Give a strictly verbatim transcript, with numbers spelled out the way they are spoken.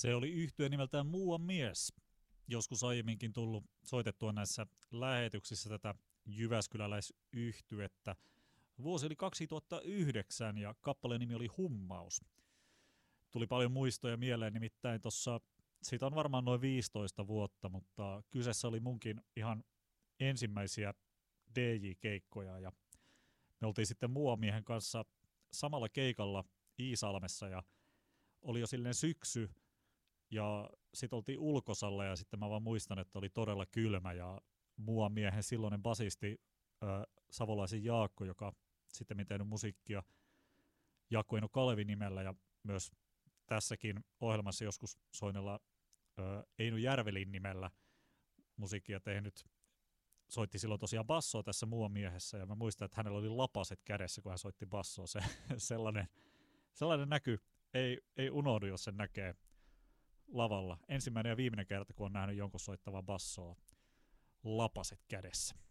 Se oli yhtye nimeltään Muuan mies. Joskus aiemminkin tullut soitettua näissä lähetyksissä tätä jyväskyläläisyhtyettä. Vuosi oli kaksituhattayhdeksän ja kappaleen nimi oli Hummaus. Tuli paljon muistoja mieleen, nimittäin tuossa, siitä on varmaan noin viisitoista vuotta, mutta kyseessä oli munkin ihan ensimmäisiä D J-keikkoja ja me oltiin sitten Muomiehen kanssa samalla keikalla Iisalmessa ja oli jo silleen syksy ja sitten oltiin ulkosalla ja sitten mä vaan muistan, että oli todella kylmä ja Muomiehen silloinen basisti äh, Savolaisen Jaakko, joka sitten tehnyt musiikkia Jaakko Eino Kalevin nimellä ja myös tässäkin ohjelmassa joskus soinnella äh, Eino Järvelin nimellä musiikkia tehnyt, soitti silloin tosiaan bassoa tässä Muomiehessä ja mä muistan, että hänellä oli lapaset kädessä, kun hän soitti bassoa. Se, sellainen, sellainen näky ei, ei unohdu, jos sen näkee lavalla. Ensimmäinen ja viimeinen kerta, kun on nähnyt jonkun soittavan bassoa lapaset kädessä.